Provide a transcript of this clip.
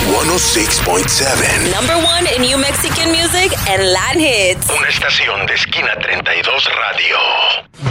106.7. Number one in New Mexican music and Latin hits. Una estación de Esquina 32 Radio.